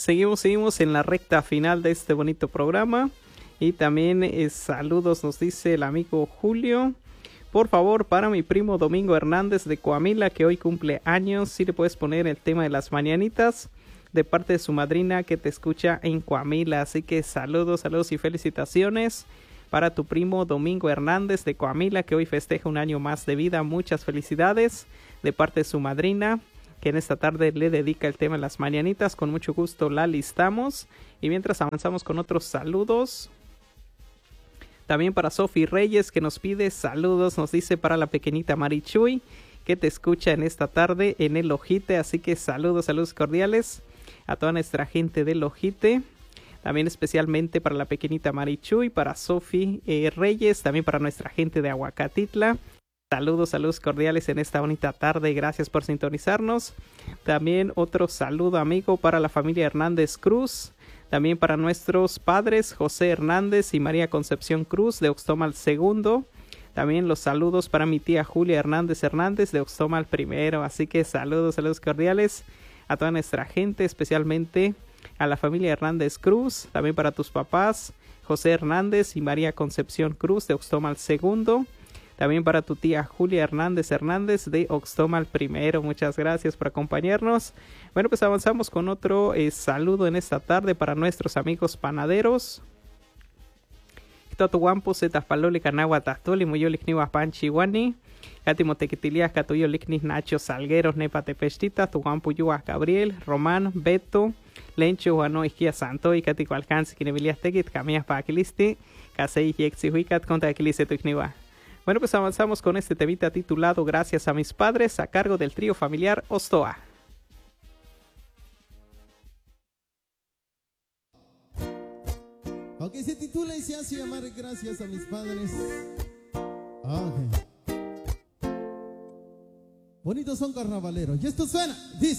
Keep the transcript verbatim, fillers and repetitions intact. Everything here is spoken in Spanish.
seguimos, seguimos en la recta final de este bonito programa. Y también eh, saludos nos dice el amigo Julio. Por favor, para mi primo Domingo Hernández de Coamila, que hoy cumple años, si le puedes poner el tema de las mañanitas de parte de su madrina que te escucha en Coamila. Así que saludos, saludos y felicitaciones para tu primo Domingo Hernández de Coamila, que hoy festeja un año más de vida. Muchas felicidades de parte de su madrina, que en esta tarde le dedica el tema de las mañanitas. Con mucho gusto la listamos. Y mientras avanzamos con otros saludos, también para Sofi Reyes, que nos pide saludos, nos dice para la pequeñita Marichuy, que te escucha en esta tarde en el Ojite. Así que saludos, saludos cordiales a toda nuestra gente del Ojite. También especialmente para la pequeñita Marichuy, para Sofi eh, Reyes, también para nuestra gente de Aguacatitla. Saludos, saludos cordiales en esta bonita tarde. Gracias por sintonizarnos. También otro saludo, amigo, para la familia Hernández Cruz. También para nuestros padres José Hernández y María Concepción Cruz de Oxtomal segundo. También los saludos para mi tía Julia Hernández Hernández de Oxtomal primero. Así que saludos, saludos cordiales a toda nuestra gente, especialmente a la familia Hernández Cruz. También para tus papás José Hernández y María Concepción Cruz de Oxtomal segundo. También para tu tía Julia Hernández Hernández de Oxtomal primero. Muchas gracias por acompañarnos. Bueno, pues avanzamos con otro eh, saludo en esta tarde para nuestros amigos panaderos. Tatuampo Zetapalole Canagua Tastoli Muyolik Niwa Panchiwani. Katimo Tequitilias Catuyolik Nacho Salgueros Nepa Tepestita. Tuampo Yuas Gabriel, Román, Beto, Lencho Juano Isquia Santo y Catico Alcance Quinevilias Tequit Camias Paquilisti. Casei Yexihuicat contra Aquilice Tuicniwa. Bueno, pues avanzamos con este temita titulado Gracias a mis padres, a cargo del trío familiar Ostoa. Ok, se titula y se hace llamar Gracias a mis padres. Ok. Bonitos son carnavaleros. Y esto suena, dice.